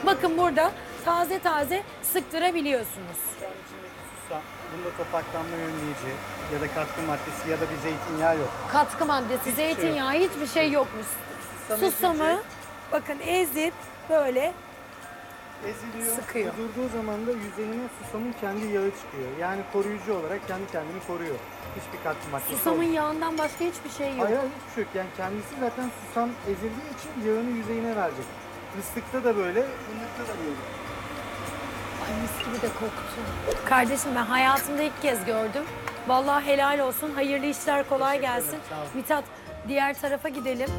Bakın burada taze taze sıktırabiliyorsunuz. Şu an içindeki susam, bunda topaklanma önleyici ya da katkı maddesi ya da bir zeytinyağı yok. Katkı maddesi, Hiçbir zeytinyağı hiçbir şey yokmuş. Susamı ezilecek, bakın ezip böyle eziliyor. sıkıyor. Durduğu zaman da yüzeyine susamın kendi yağı çıkıyor. Yani koruyucu olarak kendi kendini koruyor. Hiçbir katkı maddesi susamın olmuyor. yağından başka hiçbir şey yok. Hayır, hiçbir şey yok. Yani kendisi zaten susam ezildiği için yağını yüzeyine verecek. Fıstıkta da böyle, fındıkta da böyle. Ay mis gibi de koktu. Kardeşim ben hayatımda ilk kez gördüm. Vallahi helal olsun. Hayırlı işler, kolay gelsin. Sağ ol. Mithat diğer tarafa gidelim.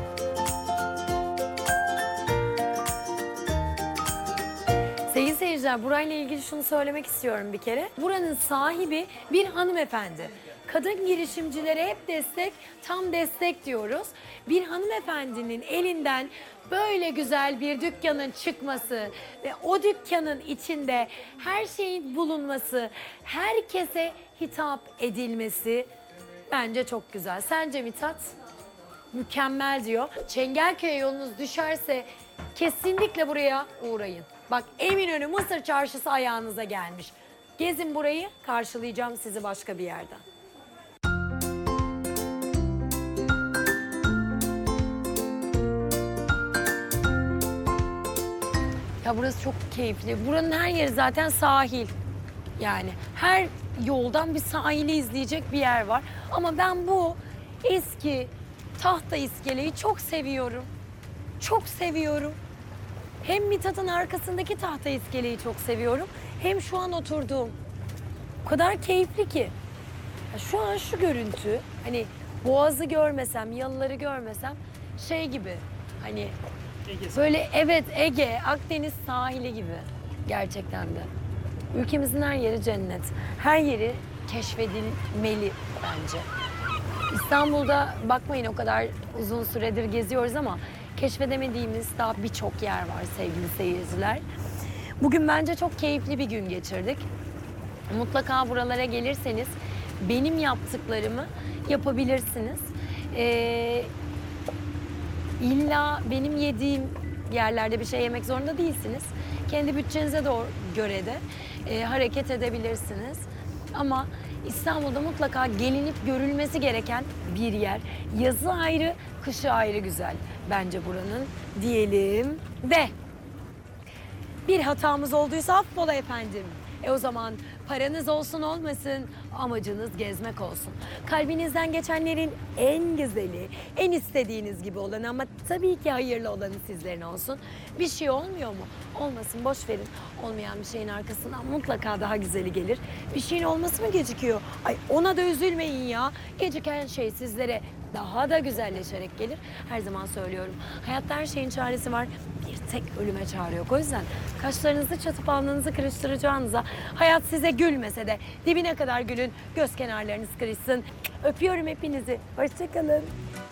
Sevgili seyirciler, burayla ilgili şunu söylemek istiyorum bir kere. Buranın sahibi bir hanımefendi. Kadın girişimcilere hep destek, tam destek diyoruz. Bir hanımefendinin elinden böyle güzel bir dükkanın çıkması ve o dükkanın içinde her şeyin bulunması, herkese hitap edilmesi bence çok güzel. Sence Mithat? Mükemmel diyor. Çengelköy'e yolunuz düşerse kesinlikle buraya uğrayın. Bak Eminönü Mısır Çarşısı ayağınıza gelmiş. Gezin burayı, karşılayacağım sizi başka bir yerden. Ya burası çok keyifli. Buranın her yeri zaten sahil. Yani her yoldan bir sahili izleyecek bir yer var. Ama ben bu eski tahta iskeleyi çok seviyorum. Çok seviyorum. Hem Mithat'ın arkasındaki tahta iskeleyi çok seviyorum. Hem şu an oturduğum. O kadar keyifli ki. Ya şu an şu görüntü, hani Boğaz'ı görmesem, yalıları görmesem şey gibi. Hani böyle evet Ege, Akdeniz sahili gibi gerçekten de. Ülkemizin her yeri cennet. Her yeri keşfedilmeli bence. İstanbul'da bakmayın o kadar uzun süredir geziyoruz ama keşfedemediğimiz daha birçok yer var sevgili seyirciler. Bugün bence çok keyifli bir gün geçirdik. Mutlaka buralara gelirseniz benim yaptıklarımı yapabilirsiniz. İlla benim yediğim yerlerde bir şey yemek zorunda değilsiniz. Kendi bütçenize göre de hareket edebilirsiniz. Ama İstanbul'da mutlaka gelinip görülmesi gereken bir yer. Yazı ayrı, kışı ayrı güzel bence buranın diyelim. Ve bir hatamız olduysa affola efendim. O zaman paranız olsun olmasın, amacınız gezmek olsun. Kalbinizden geçenlerin en güzeli, en istediğiniz gibi olanı ama tabii ki hayırlı olanı sizlerin olsun. Bir şey olmuyor mu? Olmasın, boş verin. Olmayan bir şeyin arkasından mutlaka daha güzeli gelir. Bir şeyin olması mı gecikiyor? Ay ona da üzülmeyin ya. Geciken şey sizlere daha da güzelleşerek gelir. Her zaman söylüyorum. Hayatta her şeyin çaresi var. Bir tek ölüme çare yok. O yüzden kaşlarınızı çatıp alnınızı kırıştıracağınıza hayat size gülmese de dibine kadar gülün. Göz kenarlarınız kırışsın. Öpüyorum hepinizi. Hoşça kalın.